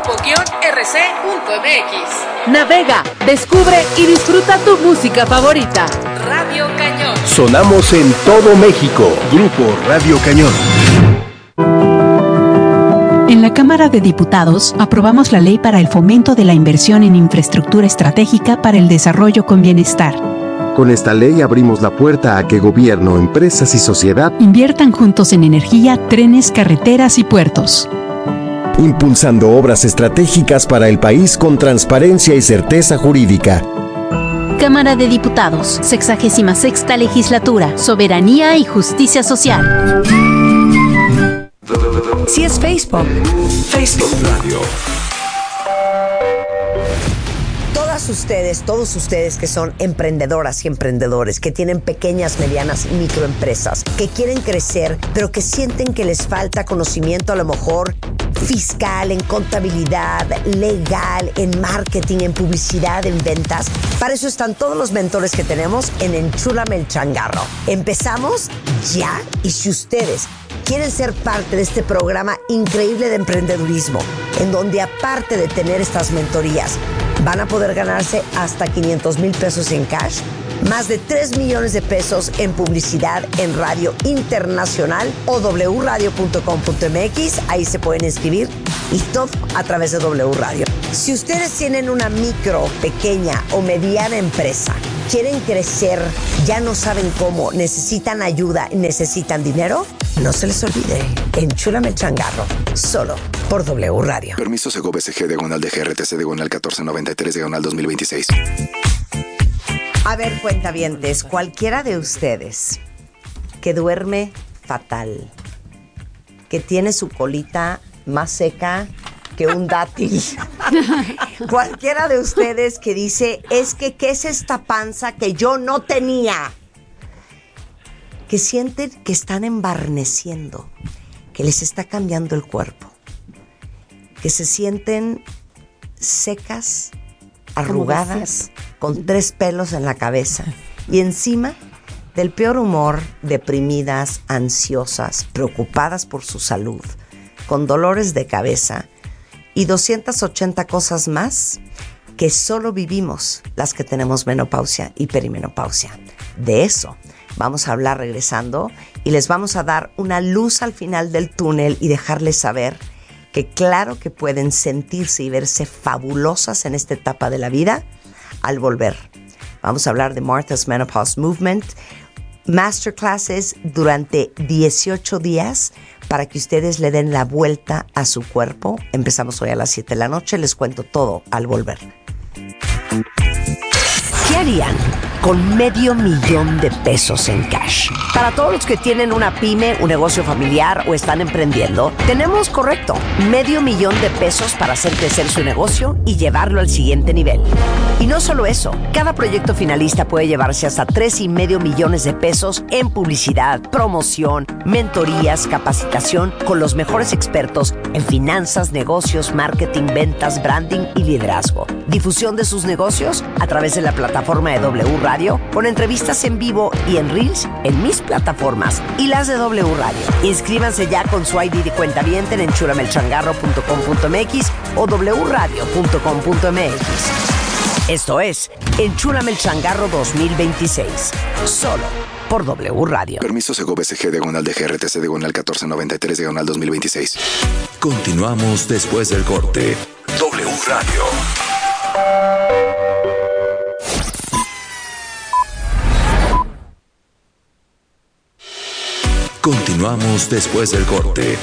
grupo-rc.mx. Navega, descubre y disfruta tu música favorita. Radio Cañón. Sonamos en todo México. Grupo Radio Cañón. En la Cámara de Diputados aprobamos la Ley para el Fomento de la Inversión en Infraestructura Estratégica para el Desarrollo con Bienestar. Con esta ley abrimos la puerta a que gobierno, empresas y sociedad inviertan juntos en energía, trenes, carreteras y puertos. Impulsando obras estratégicas para el país con transparencia y certeza jurídica. Cámara de Diputados, 66ª Legislatura, Soberanía y Justicia Social. Si es Facebook. Facebook Radio. Todos ustedes que son emprendedoras y emprendedores, que tienen pequeñas, medianas y microempresas, que quieren crecer, pero que sienten que les falta conocimiento a lo mejor fiscal, en contabilidad, legal, en marketing, en publicidad, en ventas. Para eso están todos los mentores que tenemos en Enchúlame el Changarro. Empezamos ya, y si ustedes quieren ser parte de este programa increíble de emprendedurismo, en donde aparte de tener estas mentorías, van a poder ganarse hasta 500,000 pesos en cash, más de 3 millones de pesos en publicidad en radio internacional o wradio.com.mx. Ahí se pueden inscribir y todo a través de W Radio. Si ustedes tienen una micro, pequeña o mediana empresa, quieren crecer, ya no saben cómo, necesitan ayuda, necesitan dinero, no se les olvide, Enchúlame el Changarro, solo por W Radio. Permiso Segov SG diagonal de GRTC diagonal 1493 diagonal 2026. A ver, cuentavientes, cualquiera de ustedes que duerme fatal, que tiene su colita más seca que un dátil, cualquiera de ustedes que dice, es que ¿qué es esta panza que yo no tenía? Que sienten que están embarneciendo, que les está cambiando el cuerpo, que se sienten secas, arrugadas, con 3 pelos en la cabeza y encima del peor humor, deprimidas, ansiosas, preocupadas por su salud, con dolores de cabeza y 280 cosas más que solo vivimos las que tenemos menopausia y perimenopausia. De eso vamos a hablar regresando y les vamos a dar una luz al final del túnel y dejarles saber que claro que pueden sentirse y verse fabulosas en esta etapa de la vida al volver. Vamos a hablar de Martha's Menopause Movement, masterclasses durante 18 días para que ustedes le den la vuelta a su cuerpo. Empezamos hoy a las 7 de la noche, les cuento todo al volver. ¿Qué harían con $500,000 de pesos en cash? Para todos los que tienen una pyme, un negocio familiar o están emprendiendo, tenemos, correcto, $500,000 de pesos para hacer crecer su negocio y llevarlo al siguiente nivel. Y no solo eso, cada proyecto finalista puede llevarse hasta $3.5 millones de pesos en publicidad, promoción, mentorías, capacitación con los mejores expertos en finanzas, negocios, marketing, ventas, branding y liderazgo. Difusión de sus negocios a través de la plataforma de W Radio, con entrevistas en vivo y en Reels en mis plataformas y las de W Radio. Inscríbanse ya con su ID de cuentaviente en enchulamelchangarro.com.mx o wradio.com.mx. Esto es Enchúlame el Changarro 2026, solo por W Radio. Permiso Segov SG diagonal de GRTC diagonal 1493 diagonal 2026. Continuamos después del corte. W Radio. Continuamos después del corte.